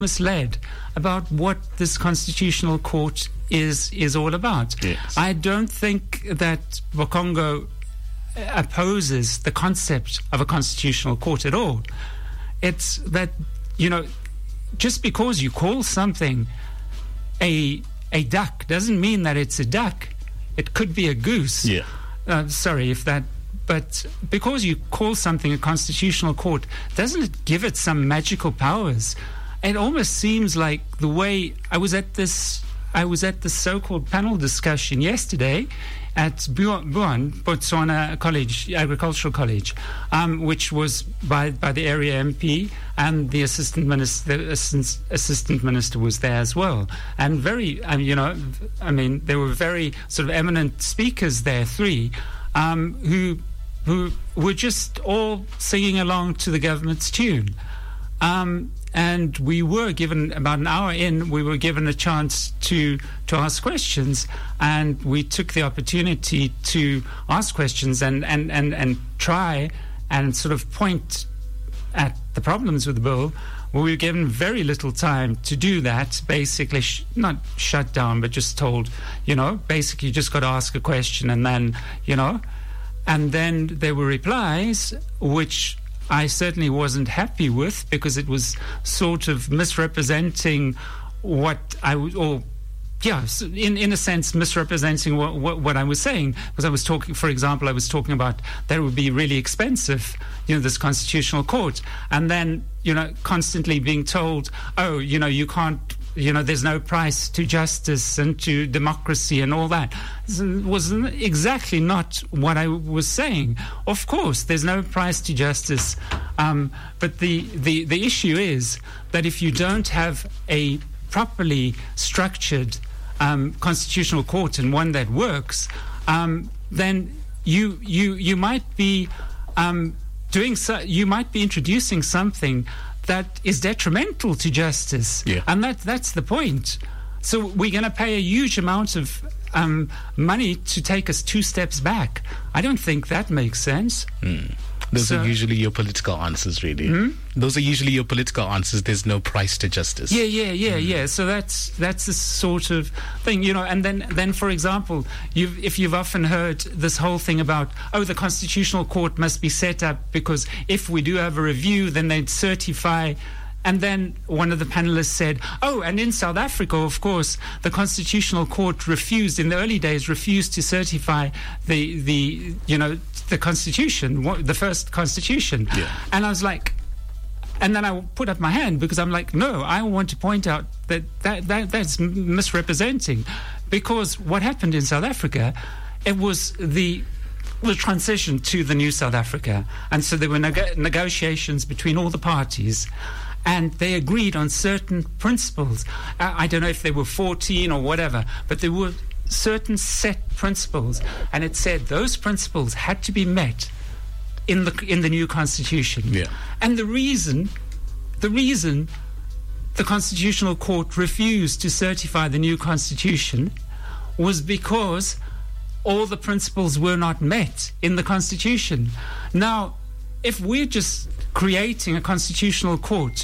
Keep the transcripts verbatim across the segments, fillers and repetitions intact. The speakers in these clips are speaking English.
misled about what this constitutional court is is all about. Yes. I don't think that Bokongo opposes the concept of a constitutional court at all. It's that, you know, just because you call something a a duck doesn't mean that it's a duck. It could be a goose. Yeah. Uh, sorry if that, but because you call something a constitutional court, doesn't it give it some magical powers? It almost seems like the way I was at this, I was at this so-called panel discussion yesterday at Buan, Buan Botswana College, Agricultural College, um, which was by by the area M P, and the assistant minister, the assistant, assistant minister was there as well, and very, um, you know, I mean, there were very sort of eminent speakers there, three, um, who who were just all singing along to the government's tune. Um, and we were given, about an hour in, we were given a chance to to ask questions, and we took the opportunity to ask questions and, and, and, and try and sort of point at the problems with the bill. Well, we were given very little time to do that, basically, sh- not shut down, but just told, you know, basically you just got to ask a question, and then, you know, and then there were replies, which I certainly wasn't happy with, because it was sort of misrepresenting what I was, or yeah, in in a sense, misrepresenting what, what what I was saying. Because I was talking, for example, I was talking about that it would be really expensive, you know, this constitutional court, and then, you know, constantly being told, oh, you know, you can't. You know, there's no price to justice and to democracy and all that. It was exactly not what I was saying. Of course, there's no price to justice. Um, but the, the, the issue is that if you don't have a properly structured um, constitutional court and one that works, um, then you, you, you might be um, doing so, you might be introducing something that is detrimental to justice. Yeah. And that that's the point. So we're going to pay a huge amount of um, money to take us two steps back. I don't think that makes sense. Mm. Those so, are usually your political answers, really. Hmm? Those are usually your political answers. There's no price to justice. Yeah, yeah, yeah, mm. yeah. So that's that's the sort of thing, you know. And then, then for example, you've, if you've often heard this whole thing about, oh, the Constitutional Court must be set up because if we do have a review, then they'd certify. And then one of the panelists said, oh, and in South Africa, of course, the Constitutional Court refused, in the early days, refused to certify the, the you know, the Constitution, the first Constitution. Yeah. And I was like, and then I put up my hand because I'm like, no, I want to point out that, that, that that's misrepresenting. Because what happened in South Africa, it was the the transition to the new South Africa. And so there were neg- negotiations between all the parties, and they agreed on certain principles. I, I don't know if there were fourteen or whatever, but there were certain set principles, and it said those principles had to be met in the in the new constitution. Yeah. And the reason, the reason the Constitutional Court refused to certify the new constitution was because all the principles were not met in the constitution. Now, if we're just creating a constitutional court,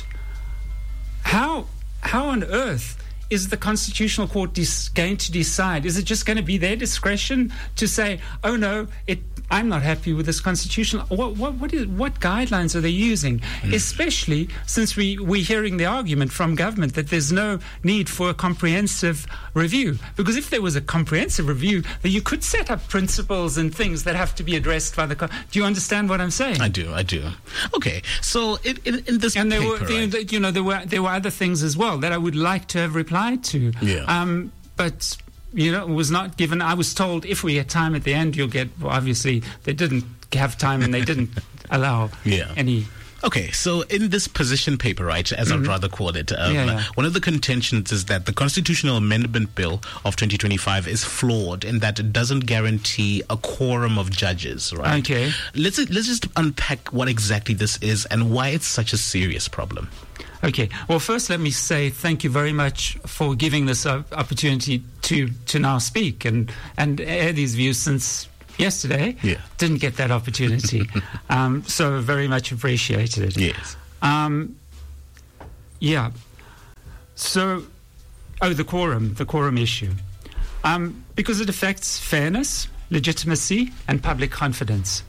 how how on earth is the Constitutional Court dis- going to decide? Is it just going to be their discretion to say, oh no, it, I'm not happy with this constitution? What what what, is, what guidelines are they using? Mm. Especially since we, we're hearing the argument from government that there's no need for a comprehensive review. Because if there was a comprehensive review, then you could set up principles and things that have to be addressed by the... Co- do you understand what I'm saying? I do, I do. Okay, so in, in, in this and there paper... were, right? there, you know, there were, there were other things as well that I would like to have replied to. Yeah. Um, but, you know, was not given. I was told if we had time at the end, you'll get. Well, obviously, they didn't have time and they didn't allow yeah. any. Okay, so in this position paper, right, as mm-hmm. I'd rather call it, um, yeah, yeah. one of the contentions is that the Constitutional Amendment Bill of twenty twenty-five is flawed in that it doesn't guarantee a quorum of judges, right? Okay. Let's, let's just unpack what exactly this is and why it's such a serious problem. Okay. Well, first, let me say thank you very much for giving this uh, opportunity to, to now speak and, and air these views since yesterday. Yeah. Didn't get that opportunity. um, so very much appreciated it. Yes. Um, yeah. so, oh, the quorum, the quorum issue. Um, because it affects fairness, legitimacy, and public confidence.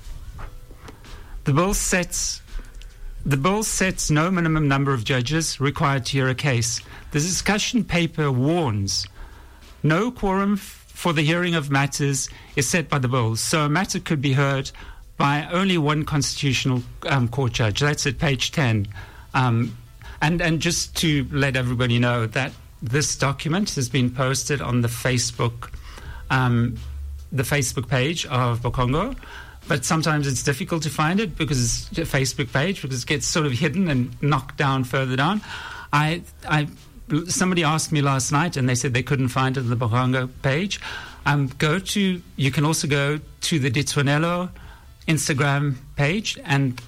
The bill sets the bill sets no minimum number of judges required to hear a case. The discussion paper warns no quorum f- for the hearing of matters is set by the bill, so a matter could be heard by only one constitutional um, court judge. That's at page ten. Um, and and just to let everybody know that this document has been posted on the Facebook, um, the Facebook page of Bokongo. But sometimes it's difficult to find it because it's a Facebook page, because it gets sort of hidden and knocked down further down. I, I, somebody asked me last night, and they said they couldn't find it on the Bokongo page. Um, go to. You can also go to the Ditswanelo Instagram page, and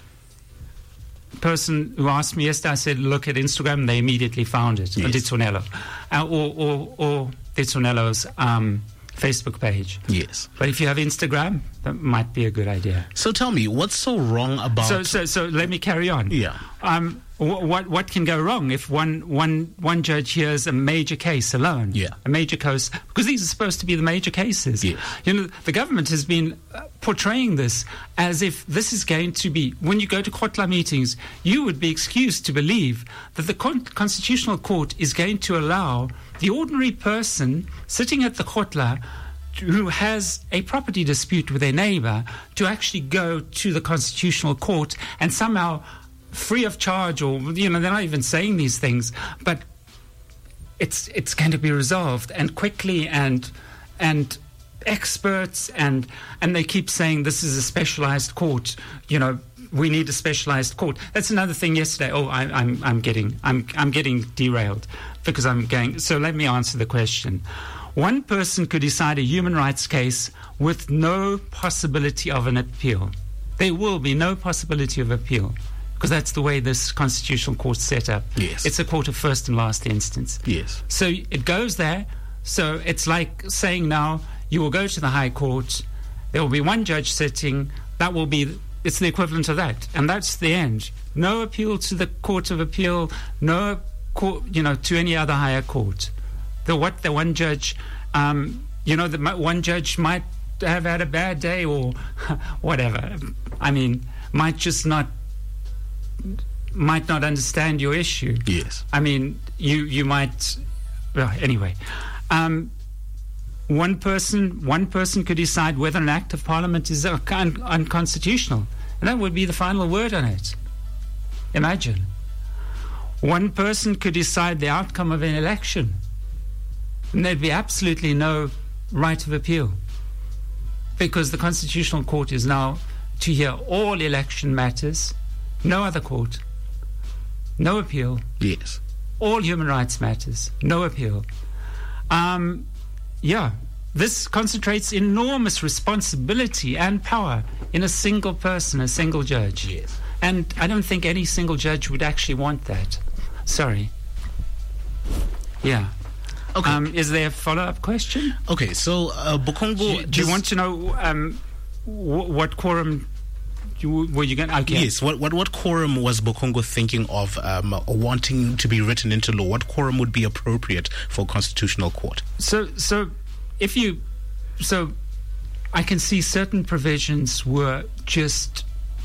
the person who asked me yesterday, I said, look at Instagram, and they immediately found it, yes. on Ditswanelo, uh, or or, or Ditswanelo's um, Facebook page. Yes. But if you have Instagram, that might be a good idea. So tell me, what's so wrong about... So so, so let me carry on. Yeah. Um, wh- what what can go wrong if one, one, one judge hears a major case alone? Yeah. A major case, because these are supposed to be the major cases. Yes. You know, the government has been uh, portraying this as if this is going to be... When you go to Kotla meetings, you would be excused to believe that the con- Constitutional Court is going to allow the ordinary person sitting at the Kotla who has a property dispute with their neighbor to actually go to the Constitutional Court and somehow, free of charge, or, you know, they're not even saying these things, but it's it's going to be resolved and quickly, and and experts and and they keep saying this is a specialized court, you know, we need a specialized court. That's another thing yesterday. Oh, I, I'm I'm getting I'm I'm getting derailed because I'm going. So let me answer the question. One person could decide a human rights case with no possibility of an appeal. There will be no possibility of appeal because that's the way this Constitutional Court's set up. Yes. It's a court of first and last instance. Yes. So it goes there. So it's like saying now you will go to the High Court. There will be one judge sitting. That will be, it's the equivalent of that. And that's the end. No appeal to the Court of Appeal, no court, you know, to any other higher court. The what the one judge, um, you know, the one judge might have had a bad day or whatever. I mean, might just not might not understand your issue. Yes. I mean, you you might. Well, anyway, um, one person one person could decide whether an act of Parliament is un- unconstitutional, and that would be the final word on it. Imagine. One person could decide the outcome of an election. And there'd be absolutely no right of appeal because the Constitutional Court is now to hear all election matters, no other court, no appeal. Yes. All human rights matters, no appeal. Um, yeah, this concentrates enormous responsibility and power in a single person, a single judge. Yes. And I don't think any single judge would actually want that. Sorry. Yeah. Okay. Um, is there a follow-up question? Okay, so uh, Bokongo... Do you, do you want to know um, w- what quorum you, were you going? Okay. Yes. What, what what quorum was Bokongo thinking of um, wanting to be written into law? What quorum would be appropriate for Constitutional Court? So so if you so I can see certain provisions were just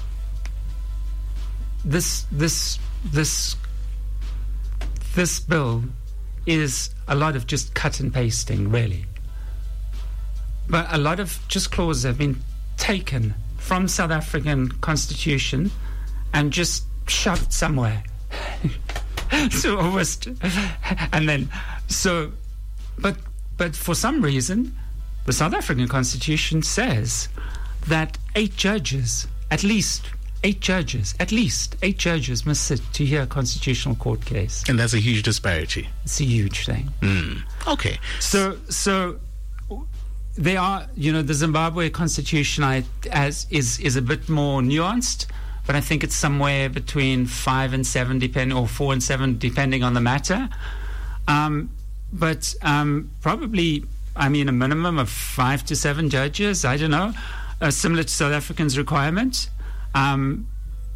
this this this this bill is a lot of just cut and pasting, really. But a lot of just clauses have been taken from South African Constitution and just shoved somewhere. So almost, and then, so, but but for some reason, the South African Constitution says that eight judges, at least eight judges, at least eight judges must sit to hear a Constitutional Court case. And that's a huge disparity. It's a huge thing. Mm. Okay. So, so they are, you know, the Zimbabwe Constitution I, as is is a bit more nuanced, but I think it's somewhere between five and seven, depending, or four and seven, depending on the matter. Um, but um, probably, I mean, a minimum of five to seven judges. I don't know, uh, similar to South Africa's requirement. Um,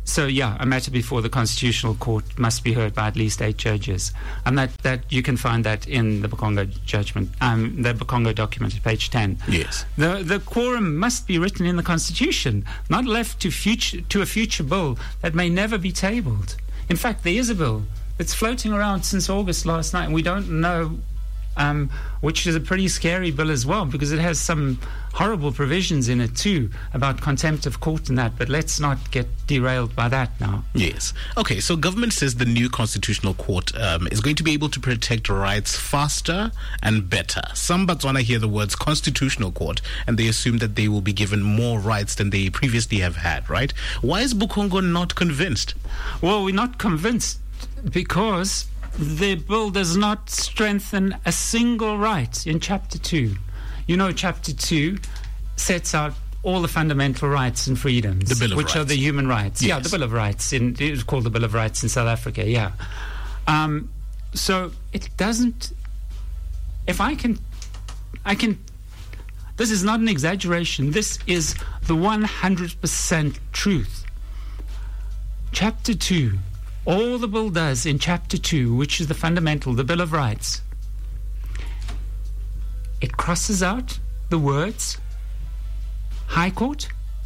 so yeah, a matter before the Constitutional Court must be heard by at least eight judges, and that, that you can find that in the Bokongo judgment, um, the Bokongo document at page ten. Yes, the the quorum must be written in the Constitution, not left to future to a future bill that may never be tabled. In fact, there is a bill that's floating around since August last night, and we don't know. Um, which is a pretty scary bill as well, because it has some horrible provisions in it too about contempt of court and that, but let's not get derailed by that now. Yes. Okay, so government says the new Constitutional Court um, is going to be able to protect rights faster and better. Some Botswana hear the words Constitutional Court and they assume that they will be given more rights than they previously have had, right? Why is Bokongo not convinced? Well, we're not convinced because the bill does not strengthen a single right in Chapter two. You know, Chapter two sets out all the fundamental rights and freedoms, the Bill of which Rights. are the human rights. Yes. Yeah, the Bill of Rights. In, it was called the Bill of Rights in South Africa, yeah. Um, so it doesn't... If I can... I can... This is not an exaggeration. This is the one hundred percent truth. Chapter two... All the bill does in Chapter two, which is the fundamental, the Bill of Rights, it crosses out the words High Court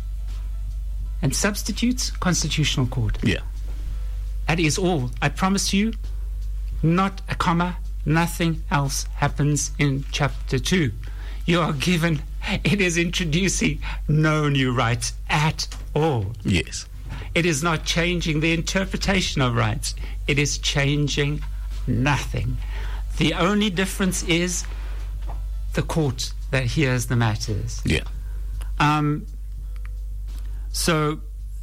and substitutes Constitutional Court. Yeah. That is all. I promise you, not a comma, nothing else happens in Chapter two. You are given, it is introducing no new rights at all. Yes. It is not changing the interpretation of rights. It is changing nothing. The only difference is the court that hears the matters. Yeah. Um, so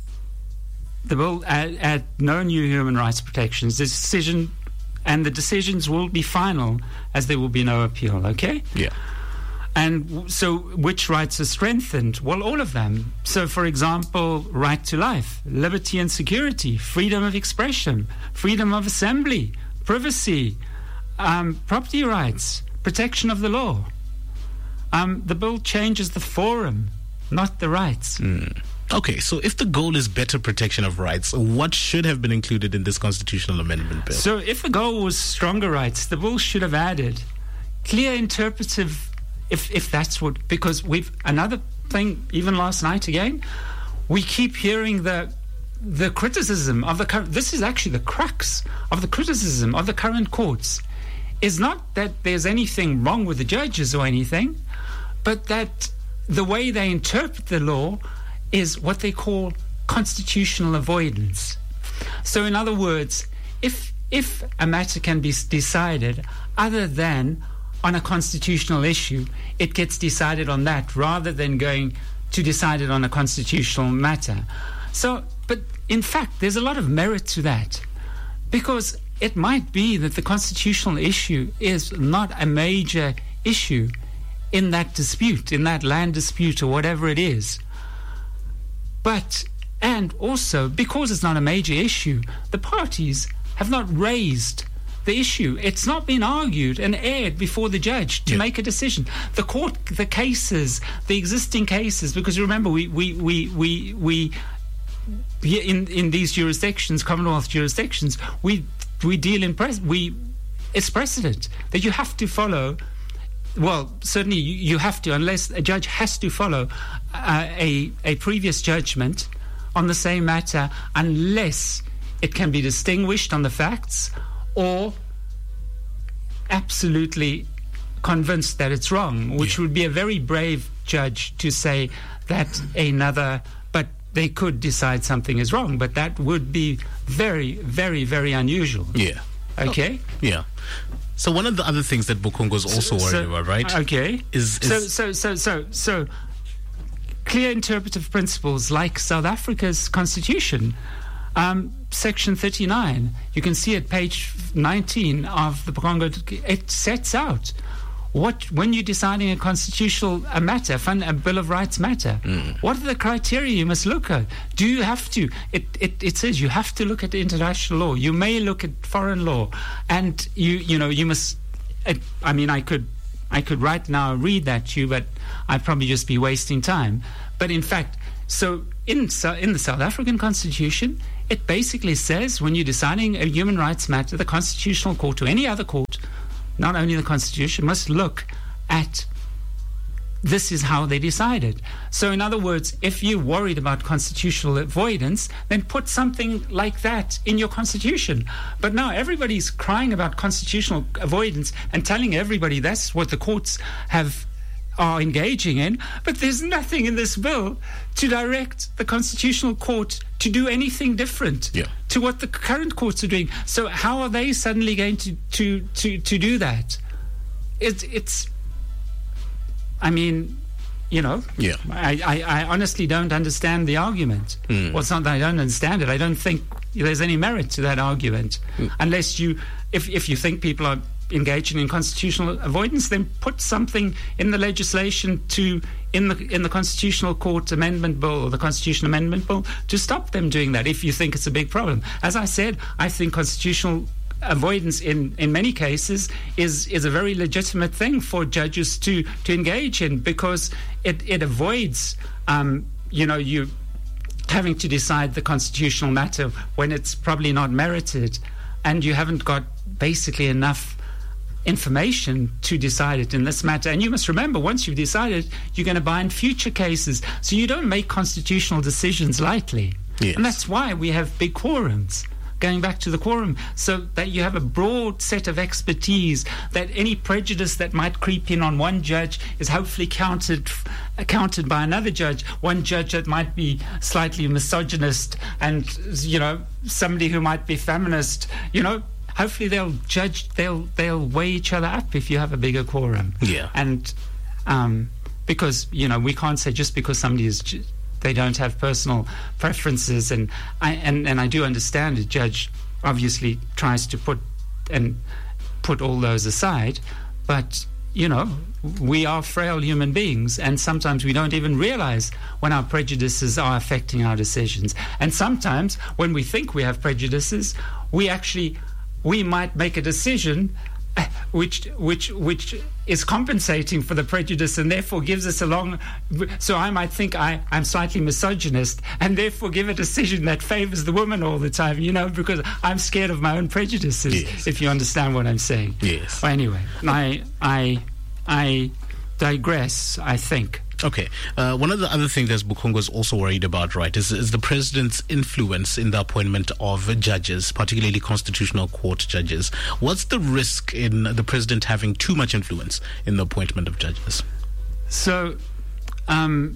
the bill add, add no new human rights protections. The decision and the decisions will be final, as there will be no appeal. Okay. Yeah. And w- so which rights are strengthened? Well, all of them. So, for example, right to life, liberty and security, freedom of expression, freedom of assembly, privacy, um, property rights, protection of the law. Um, the bill changes the forum, not the rights. Mm. Okay, so if the goal is better protection of rights, what should have been included in this constitutional amendment bill? So if the goal was stronger rights, the bill should have added clear interpretive... If if that's what, because we've, another thing, even last night again, we keep hearing the the criticism of the current, this is actually the crux of the criticism of the current courts, is not that there's anything wrong with the judges or anything, but that the way they interpret the law is what they call constitutional avoidance. So in other words, if if a matter can be decided other than on a constitutional issue, it gets decided on that rather than going to decide it on a constitutional matter. So, but in fact, there's a lot of merit to that, because it might be that the constitutional issue is not a major issue in that dispute, in that land dispute or whatever it is. But, and also, because it's not a major issue, the parties have not raised the issue. It's not been argued and aired before the judge to yeah. make a decision. The court, the cases, the existing cases, because remember, we we we we, we in in these jurisdictions, Commonwealth jurisdictions, we we deal in pres we it's precedent that you have to follow. Well, certainly you, you have to, unless a judge has to follow uh, a a previous judgment on the same matter, unless it can be distinguished on the facts, or absolutely convinced that it's wrong, which yeah. would be a very brave judge to say that another, but they could decide something is wrong, but that would be very, very, very unusual. Yeah. Okay? Oh, yeah. So one of the other things that Bokongo is also so, worried so, about, right? Okay. Is, is so, so, so, so, so, clear interpretive principles like South Africa's constitution. Um, Section thirty-nine, you can see at page nineteen of the Bokongo, it sets out what, when you're deciding a constitutional a matter, a Bill of Rights matter, mm. what are the criteria you must look at? Do you have to, it, it, it says you have to look at international law, you may look at foreign law, and you, you know, you must, it, I mean, I could, I could right now read that to you, but I'd probably just be wasting time. But in fact, So in in the South African Constitution, it basically says when you're deciding a human rights matter, the Constitutional Court or any other court, not only the Constitution, must look at this is how they decided. So in other words, if you're worried about constitutional avoidance, then put something like that in your Constitution. But now everybody's crying about constitutional avoidance and telling everybody that's what the courts have are engaging in, but there's nothing in this bill to direct the Constitutional Court to do anything different yeah. to what the current courts are doing. So how are they suddenly going to to to, to do that? It, it's I mean, you know, yeah. I, I, I honestly don't understand the argument. Mm. Well, it's not that I don't understand it. I don't think there's any merit to that argument. Mm. Unless you, if, if you think people are engaging in constitutional avoidance, then put something in the legislation to, in the in the Constitutional Court Amendment Bill or the Constitution Amendment Bill to stop them doing that if you think it's a big problem. As I said, I think constitutional avoidance in, in many cases is, is a very legitimate thing for judges to, to engage in, because it, it avoids, um, you know, you having to decide the constitutional matter when it's probably not merited and you haven't got basically enough information to decide it in this matter. And you must remember, once you've decided, you're going to bind future cases. So you don't make constitutional decisions lightly. Yes. And that's why we have big quorums. Going back to the quorum, so that you have a broad set of expertise, that any prejudice that might creep in on one judge is hopefully counted counted by another judge. One judge that might be slightly misogynist and, you know, somebody who might be feminist, you know, hopefully they'll judge, they'll they'll weigh each other up if you have a bigger quorum. Yeah. And um, because, you know, we can't say just because somebody is... Ju- they don't have personal preferences, and I and, and I do understand a judge obviously tries to put and put all those aside, but you know, we are frail human beings, and sometimes we don't even realize when our prejudices are affecting our decisions. And sometimes when we think we have prejudices, we actually we might make a decision which which which is compensating for the prejudice and therefore gives us a long... So I might think I, I'm slightly misogynist and therefore give a decision that favors the woman all the time, you know, because I'm scared of my own prejudices, yes. if you understand what I'm saying. Yes. Well, anyway, I, I, I digress, I think. Okay. Uh, one of the other things that Bukhongo is also worried about, right, is, is the president's influence in the appointment of judges, particularly constitutional court judges. What's the risk in the president having too much influence in the appointment of judges? So, um,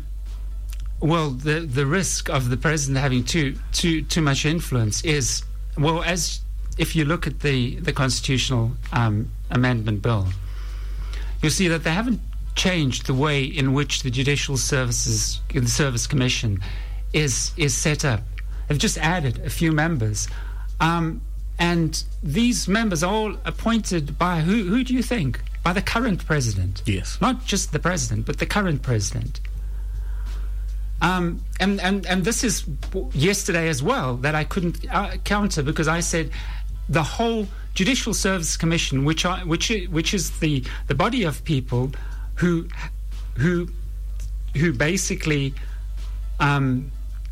well, the the risk of the president having too too too much influence is, well, as if you look at the the constitutional um, amendment bill, you'll see that they haven't changed the way in which the Judicial Services the Service Commission is is set up. They've just added a few members, um, and these members are all appointed by who? Who do you think? By the current president. Yes. Not just the president, but the current president. Um, and and and this is yesterday as well that I couldn't uh, counter, because I said the whole Judicial Service Commission, which are which which is the the body of people who who who basically um,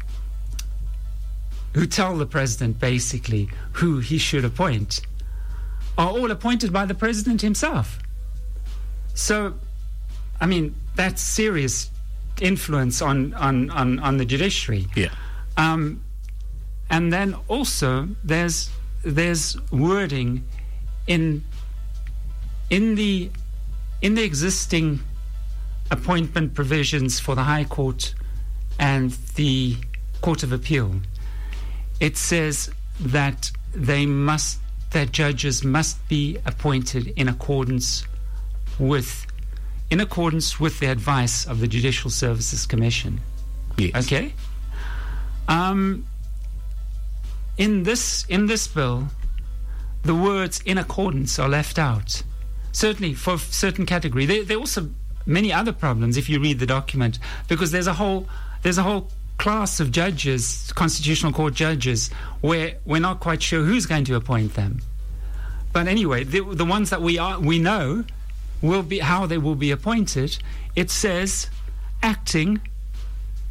who tell the president basically who he should appoint, are all appointed by the president himself. So, I mean, that's serious influence on on, on, on the judiciary. Yeah. Um, and then also there's there's wording in in the in the existing appointment provisions for the High Court and the Court of Appeal. It says that they must, that judges must be appointed in accordance with, in accordance with the advice of the Judicial Services Commission. Yes. Okay. Um, in this in this bill, the words "in accordance" are left out. Certainly for a certain category. There, there are also many other problems if you read the document, because there's a whole there's a whole class of judges, constitutional court judges, where we're not quite sure who's going to appoint them. But anyway, the, the ones that we are we know will be how they will be appointed. It says acting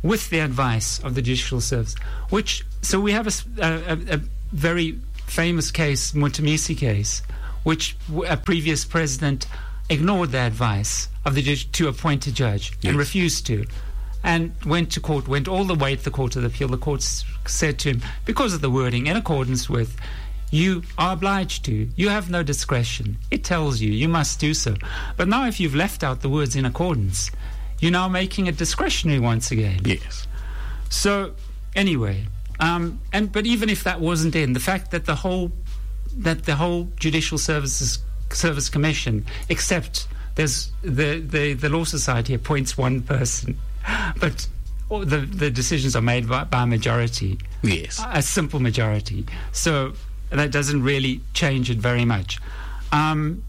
with the advice of the Judicial Service. Which so we have a, a, a very famous case, Mutamisi case, which a previous president ignored the advice of the judge to appoint a judge yes. and refused to, and went to court, went all the way to the Court of Appeal. The court said to him, because of the wording, in accordance with, you are obliged to. You have no discretion. It tells you, you must do so. But now if you've left out the words in accordance, you're now making it discretionary once again. Yes. So, anyway, um, and but even if that wasn't in, the fact that the whole that the whole Judicial Services Service Commission, except there's the, the, the Law Society appoints one person, but all the, the decisions are made by, by a majority. Yes. A simple majority. So that doesn't really change it very much. Um,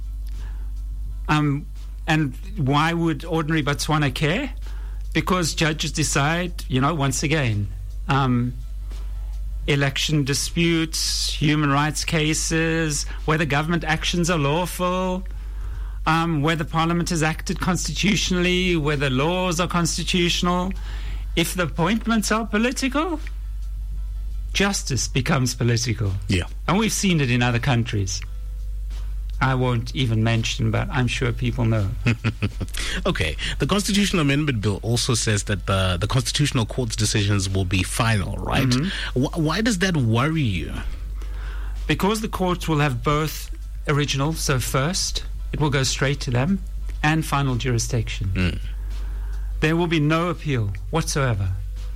um, and why would ordinary Botswana care? Because judges decide, you know, once again, um, election disputes, human rights cases, whether government actions are lawful, um, whether Parliament has acted constitutionally, whether laws are constitutional. If the appointments are political, justice becomes political. Yeah. And we've seen it in other countries. I won't even mention, but I'm sure people know. Okay. The Constitutional Amendment Bill also says that the, the Constitutional Court's decisions will be final, right? Mm-hmm. Wh- why does that worry you? Because the court will have both original, so first, it will go straight to them, and final jurisdiction. Mm. There will be no appeal whatsoever.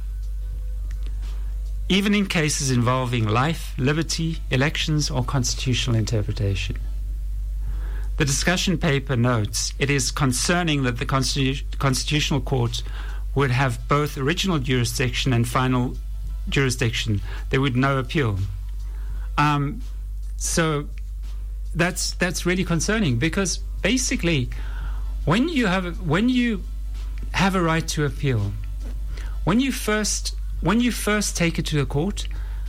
Even in cases involving life, liberty, elections, or constitutional interpretation. The discussion paper notes it is concerning that the Constitu- Constitutional Court would have both original jurisdiction and final jurisdiction. There would no appeal. Um, so that's that's really concerning, because basically, when you have a, when you have a right to appeal, when you first when you first take it to the court,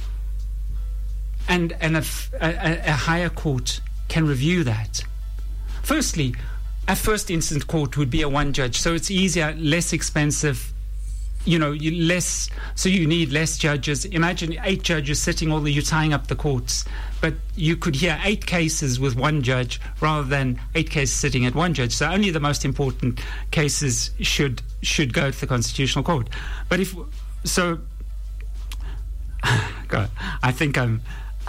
and and a, a, a higher court can review that. Firstly, a first instance court would be a one judge, so it's easier, less expensive, you know, you less, so you need less judges. Imagine eight judges sitting all the, you're tying up the courts, but you could hear eight cases with one judge rather than eight cases sitting at one judge. So only the most important cases should should go to the Constitutional Court. But if, so, God, I think I'm...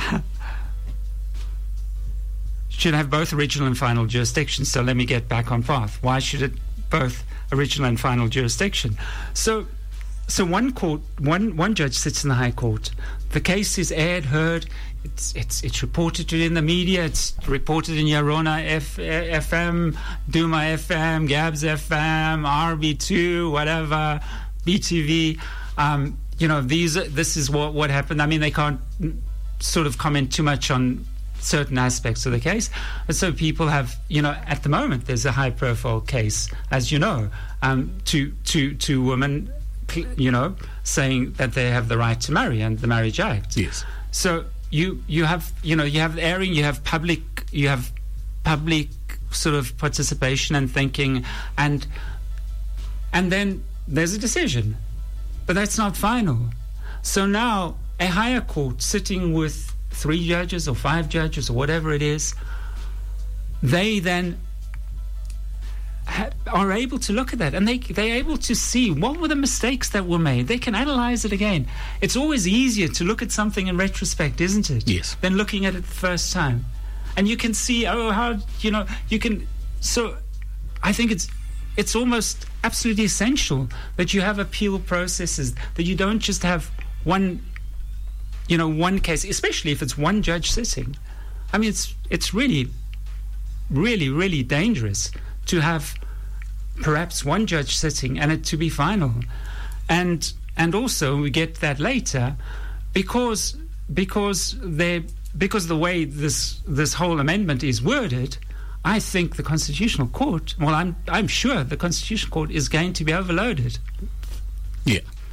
should have both original and final jurisdiction. So let me get back on path. Why should it both original and final jurisdiction? So, so one court, one one judge sits in the High Court. The case is aired, heard. It's it's it's reported to in the media. It's reported in Yarona F, F M, Duma F M, Gabs F M, R B two, whatever, B T V. Um, you know, these. This is what what happened. I mean, they can't sort of comment too much on certain aspects of the case, but so people have, you know, at the moment there's a high-profile case, as you know, um, to to to women, you know, saying that they have the right to marry and the Marriage Act. Yes. So you you have you know you have airing, you have public, you have public sort of participation and thinking, and and then there's a decision, but that's not final. So now a higher court sitting with three judges or five judges or whatever it is, they then ha- are able to look at that, and they they're able to see what were the mistakes that were made. They can analyze it again. It's always easier to look at something in retrospect, isn't it? Yes. Than looking at it the first time. And you can see, oh, how, you know, you can, so I think it's it's almost absolutely essential that you have appeal processes, that you don't just have one, you know, one case, especially if it's one judge sitting. I mean, it's it's really, really, really dangerous to have perhaps one judge sitting and it to be final. And and also we get that later because because they because the way this this whole amendment is worded, I think the Constitutional Court, well, I'm I'm sure the Constitutional Court is going to be overloaded. Yeah.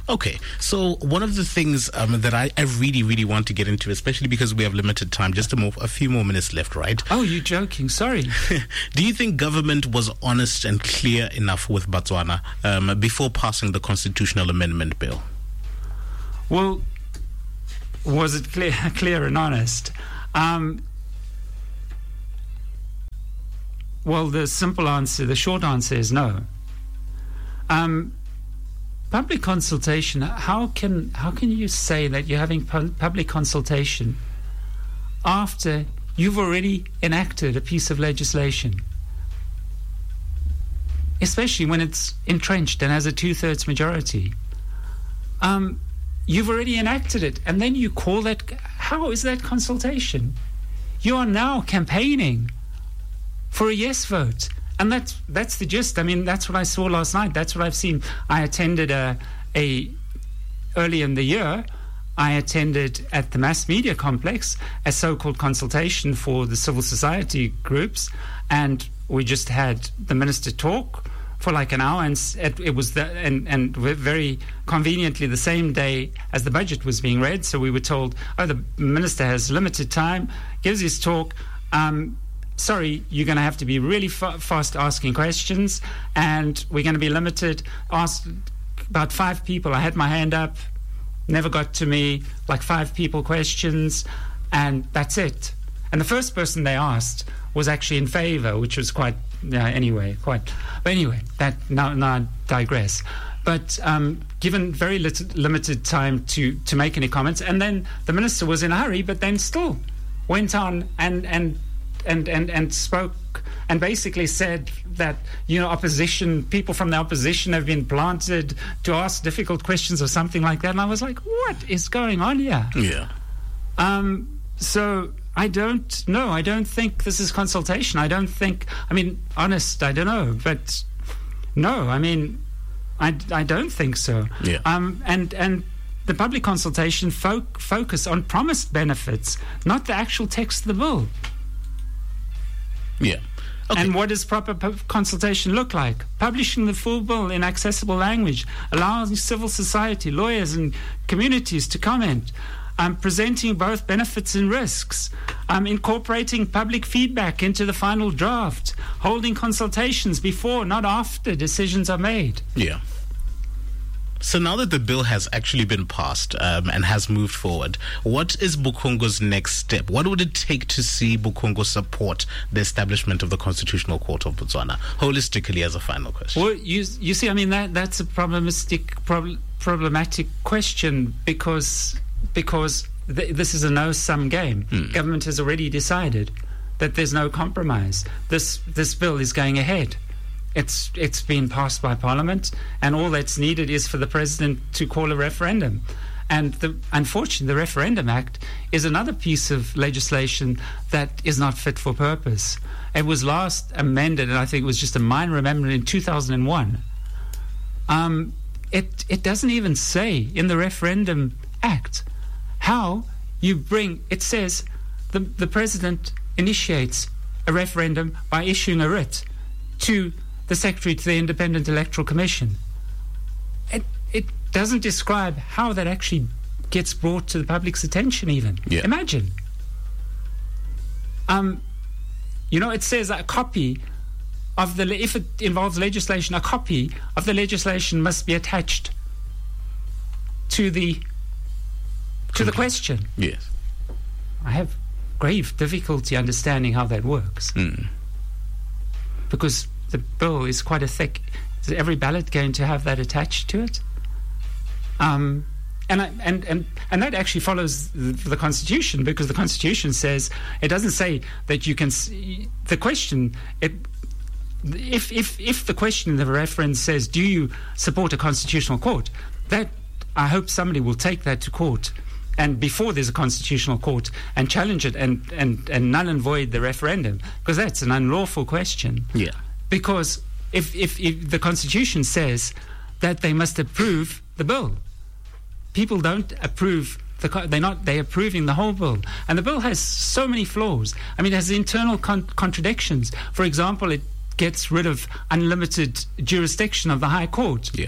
Okay, so one of the things um, that I, I really, really want to get into, especially because we have limited time, just a, more, a few more minutes left, right? Oh, you're joking. Sorry. Do you think government was honest and clear enough with Botswana um, before passing the constitutional amendment bill? Well, was it clear, clear and honest? Um, well, the simple answer, the short answer is no. Um, public consultation, how can how can you say that you're having pu- public consultation after you've already enacted a piece of legislation? Especially when it's entrenched and has a two-thirds majority. Um, you've already enacted it, and then you call that... How is that consultation? You are now campaigning for a yes vote. And that's that's the gist. I mean, that's what I saw last night. That's what I've seen. I attended a, a early in the year, I attended at the Mass Media Complex a so-called consultation for the civil society groups, and we just had the minister talk for like an hour, and it, it was the, and and very conveniently the same day as the budget was being read. So we were told, oh, the minister has limited time, gives his talk. Um, Sorry, you're going to have to be really fa- fast asking questions, and we're going to be limited. Asked about five people. I had my hand up, never got to me, like five people questions, and that's it. And the first person they asked was actually in favor, which was quite, yeah, anyway, quite. But anyway, that now, now I digress. But um, given very lit- limited time to, to make any comments, and then the minister was in a hurry, but then still went on and and. And, and, and spoke and basically said that, you know, opposition, people from the opposition have been planted to ask difficult questions or something like that. And I was like, what is going on here? Yeah. Um, so I don't know. I don't think this is consultation. I don't think, I mean, honest, I don't know. But no, I mean, I, I don't think so. Yeah. Um, and, and the public consultation fo- focus on promised benefits, not the actual text of the bill. Yeah. Okay. And what does proper pu- consultation look like? Publishing the full bill in accessible language, allowing civil society, lawyers and communities to comment, um, presenting both benefits and risks, um, incorporating public feedback into the final draft, holding consultations before, not after, decisions are made. Yeah. So now that the bill has actually been passed um, and has moved forward, what is Bukhungu's next step? What would it take to see Bukhungu support the establishment of the Constitutional Court of Botswana, holistically, as a final question? Well, you you see, I mean, that that's a problematic prob- problematic question because because th- this is a no-sum game. Mm. Government has already decided that there's no compromise. This this bill is going ahead. It's it's been passed by Parliament, and all that's needed is for the President to call a referendum. And the, unfortunately, the Referendum Act is another piece of legislation that is not fit for purpose. It was last amended, and I think it was just a minor amendment in two thousand one. Um, it it doesn't even say in the Referendum Act how you bring. It says the the President initiates a referendum by issuing a writ to the Secretary to the Independent Electoral Commission. It it doesn't describe how that actually gets brought to the public's attention even. Yeah. Imagine. Um, you know, it says a copy of the, if it involves legislation, a copy of the legislation must be attached to the to the question. Yes. I have grave difficulty understanding how that works. Mm. Because the bill is quite a thick. Is every ballot going to have that attached to it? Um, and, I, and and and that actually follows the, the Constitution, because the Constitution says, it doesn't say that you can. See, the question, it, if if if the question in the reference says, do you support a constitutional court? That, I hope somebody will take that to court, and before there's a constitutional court, and challenge it and and and null and void the referendum, because that's an unlawful question. Yeah. Because if, if, if the Constitution says that they must approve the bill, people don't approve the. They're not. They're approving the whole bill, and the bill has so many flaws. I mean, it has internal con- contradictions. For example, it gets rid of unlimited jurisdiction of the High Court. Yeah.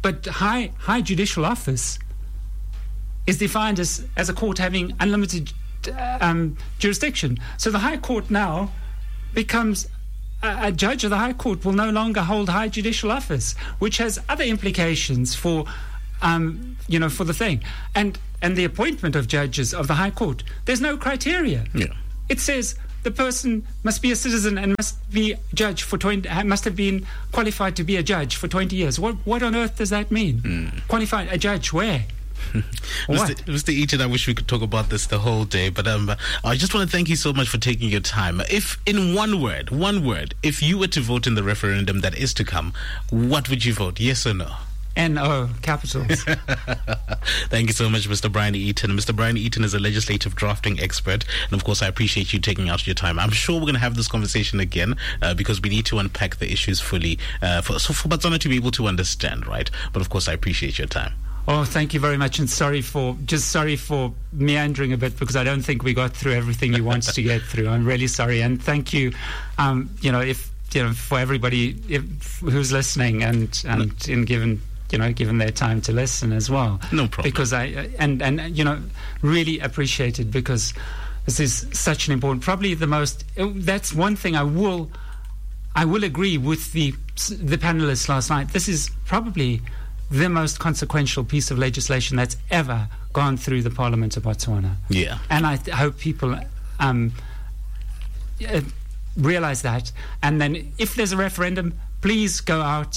but high high judicial office is defined as, as a court having unlimited um, jurisdiction. So the High Court now becomes a, a judge of the High Court will no longer hold high judicial office, which has other implications for, um, you know, for the thing. And and the appointment of judges of the High Court, there's no criteria. Yeah. It says the person must be a citizen and must be judge for twenty. Must have been qualified to be a judge for twenty years. What what on earth does that mean? Mm. Qualified a judge where? Mister Mister Eaton, I wish we could talk about this the whole day, but um, I just want to thank you so much for taking your time. If, in one word, one word, if you were to vote in the referendum that is to come, what would you vote? Yes or no? N O, capitals. Thank you so much, Mister Brian Eaton. Mister Brian Eaton is a legislative drafting expert, and of course, I appreciate you taking out your time. I'm sure we're going to have this conversation again uh, because we need to unpack the issues fully uh, for, so for Botswana to be able to understand, right? But of course, I appreciate your time. Oh, thank you very much, and sorry for just sorry for meandering a bit because I don't think we got through everything you wanted to get through. I'm really sorry, and thank you. Um, you know, if you know, for everybody if, who's listening and and no. in given you know given their time to listen as well. No problem. Because I and and you know really appreciate it because this is such an important, probably the most. That's one thing I will I will agree with the the panelists last night. This is probably the most consequential piece of legislation that's ever gone through the Parliament of Botswana. Yeah. And I th- hope people um, uh, realize that. And then if there's a referendum, please go out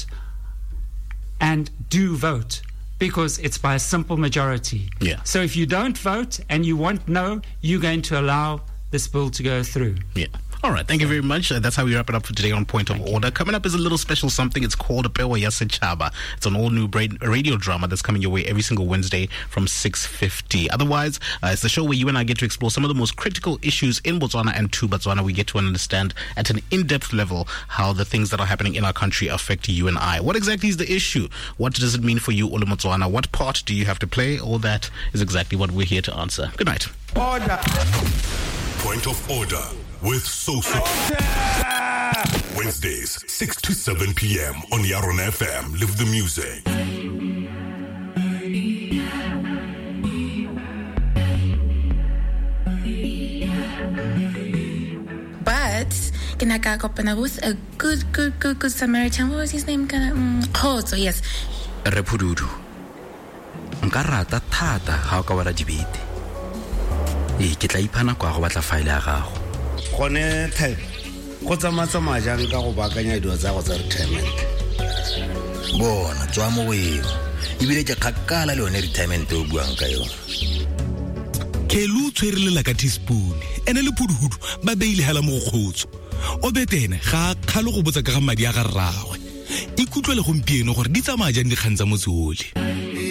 and do vote because it's by a simple majority. Yeah. So if you don't vote and you want no, you're going to allow this bill to go through. Yeah. All right, thank you very much. Uh, that's how we wrap it up for today on Point of Order. Coming up is a little special something. It's called Pewa ya Setšhaba. It's an all-new radio drama that's coming your way every single Wednesday from six fifty. Otherwise, uh, it's the show where you and I get to explore some of the most critical issues in Botswana and to Botswana. We get to understand at an in-depth level how the things that are happening in our country affect you and I. What exactly is the issue? What does it mean for you, Ole Motswana? What part do you have to play? All that is exactly what we're here to answer. Good night. Order. Point of Order with Soso. Wednesdays, six to seven p.m. on Yaron F M. Live the music. But kinaka kopana with a good, good, good, good Samaritan. What was his name? Oh, so yes. Repududu. Nkarata thata ha o ka wala dibete. E ke tla ipana kwa go batla file ya gago. Gone type go tsamatsa majang ka go bakanya dio tsa go tsa retirement. Bona tswa mo weo ibile ke khakala le one retirement o buang ka yona. Ke lu tshwerelela ka teaspoon ene le phuduhudu ba beile hala mo khotso o betene ga khalo go botsa ka ga madi a ga rragwe ikutlwe le gompieno gore di tsamaya jang di kgantsa motsole.